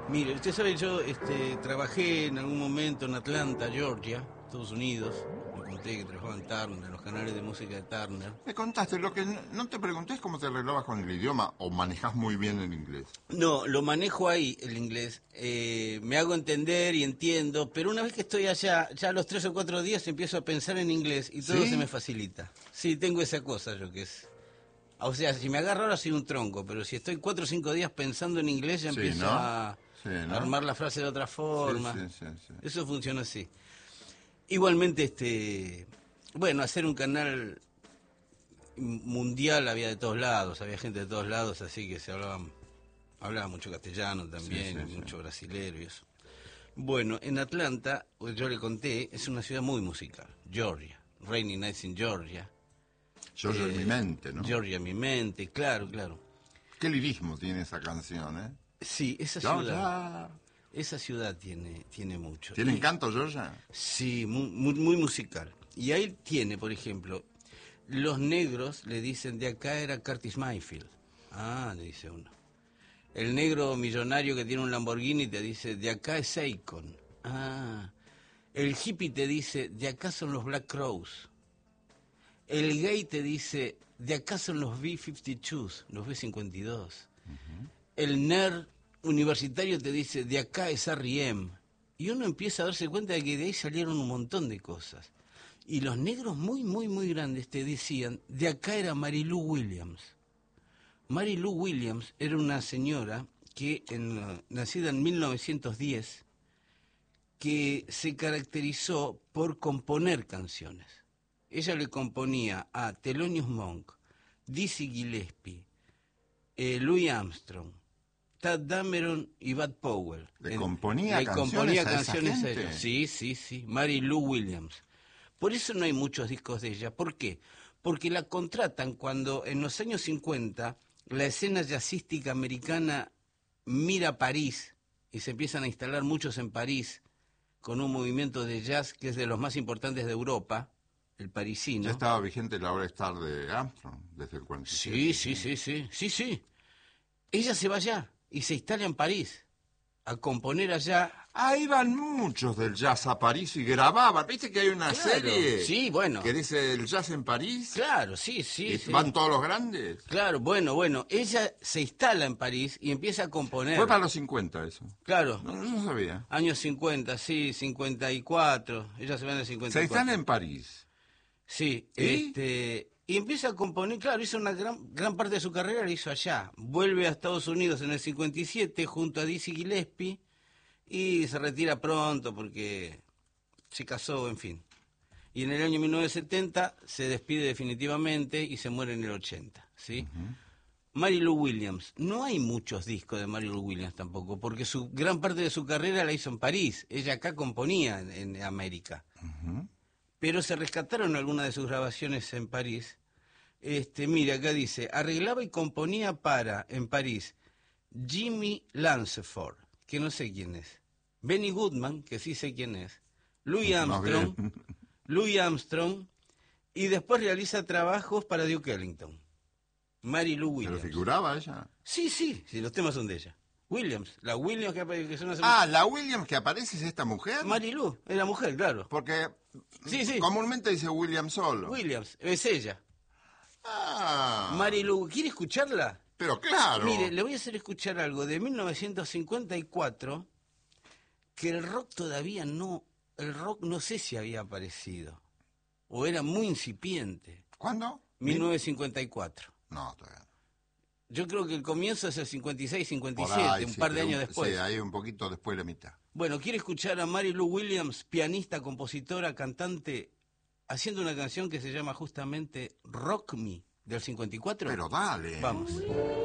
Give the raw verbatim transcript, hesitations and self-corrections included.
Mire, usted sabe, yo este, trabajé en algún momento en Atlanta, Georgia, Estados Unidos. Me conté que trabajaba en Turner, en los canales de música de Turner. Me contaste, lo que no, no te pregunté es cómo te arreglabas con el idioma o manejas muy bien el inglés. No, lo manejo ahí, el inglés. Eh, me hago entender y entiendo, pero una vez que estoy allá, ya a los tres o cuatro días empiezo a pensar en inglés y todo ¿Sí? se me facilita. Sí, tengo esa cosa yo que es... O sea, si me agarro ahora soy un tronco, pero si estoy cuatro o cinco días pensando en inglés ya Sí, empiezo ¿no? a... Sí, ¿no? armar la frase de otra forma. Sí, sí, sí, sí. Eso funciona así. Igualmente, este, bueno, hacer un canal mundial había de todos lados, había gente de todos lados, así que se hablaban, hablaba mucho castellano también, Sí, sí, y sí. mucho brasilero y eso. Bueno, en Atlanta, pues yo le conté, es una ciudad muy musical, Georgia, Rainy Nights in Georgia. Georgia eh, en mi mente, ¿no? Georgia en mi mente, claro, claro. Qué lirismo tiene esa canción, ¿eh? Sí, esa Georgia. ciudad, esa ciudad tiene, tiene mucho. ¿Tiene Y- encanto, Georgia? Sí, muy, muy, muy musical. Y ahí tiene, por ejemplo, los negros le dicen de acá era Curtis Mayfield. Ah, le dice uno. El negro millonario que tiene un Lamborghini te dice de acá es Akon. Ah. El hippie te dice de acá son los Black Crowes. El gay te dice de acá son los B cincuenta y dos, los B cincuenta y dos. El nerd universitario te dice de acá es R E M. Y uno empieza a darse cuenta de que de ahí salieron un montón de cosas. Y los negros muy, muy, muy grandes te decían, de acá era Mary Lou Williams. Mary Lou Williams era una señora que, en, nacida en mil novecientos diez, que se caracterizó por componer canciones. Ella le componía a Thelonious Monk, Dizzy Gillespie, eh, Louis Armstrong, Tad Dameron y Bud Powell. ¿Le En- componía le canciones componía a esa canciones a gente? ellos. Sí, sí, sí. Mary Lou Williams. Por eso no hay muchos discos de ella. ¿Por qué? Porque la contratan cuando en los años cincuenta la escena jazzística americana mira a París y se empiezan a instalar muchos en París con un movimiento de jazz que es de los más importantes de Europa, el parisino. Ya estaba vigente la hora estar de Armstrong desde el cuarenta y siete. Sí, sí, sí, sí, sí, sí. Ella se va allá y se instala en París a componer allá. Ahí van muchos del jazz a París y grababan. ¿Viste que hay una Claro, serie? sí, bueno. Que dice el jazz en París. Claro, sí, sí, Y sí. van todos los grandes. Claro, bueno, bueno, ella se instala en París y empieza a componer. Fue para los cincuenta eso. Claro, No, no sabía. años cincuenta, sí, cincuenta y cuatro, ella se va en el cincuenta Se y cuatro. instala en París. Sí, ¿Y? este, y empieza a componer, claro, hizo una gran, gran parte de su carrera, la hizo allá. Vuelve a Estados Unidos en el cincuenta y siete junto a Dizzy Gillespie y se retira pronto porque se casó, en fin. Y en el año mil novecientos setenta se despide definitivamente y se muere en el ochenta, ¿sí? Uh-huh. Mary Lou Williams. No hay muchos discos de Mary Lou Williams tampoco, porque su gran parte de su carrera la hizo en París. Ella acá componía en, en América. Uh-huh. Pero se rescataron algunas de sus grabaciones en París. Este, mire, acá dice, arreglaba y componía para, en París, Jimmy Lanceford, que no sé quién es, Benny Goodman, que sí sé quién es, Louis Armstrong, Louis Armstrong, y después realiza trabajos para Duke Ellington. Mary Lou Williams. ¿Pero figuraba ella? Sí, sí, sí, los temas son de ella. Williams, la Williams que, que son las... Ah, la Williams que aparece es esta mujer. Mary Lou, es la mujer, claro. Porque sí, sí. comúnmente dice Williams solo. Williams, es ella. Ah. Mary Lou, ¿quiere escucharla? Pero claro. Mire, le voy a hacer escuchar algo de mil novecientos cincuenta y cuatro, que el rock todavía no, el rock no sé si había aparecido, o era muy incipiente. ¿Cuándo? mil novecientos cincuenta y cuatro. No, todavía no. Yo creo que el comienzo es el cincuenta y seis, cincuenta y siete, ahí, un sí, par de años un, después. Sí, ahí un poquito después de la mitad. Bueno, ¿quiere escuchar a Mary Lou Williams, pianista, compositora, cantante, haciendo una canción que se llama justamente Rock Me, del cincuenta y cuatro? Pero dale. Vamos.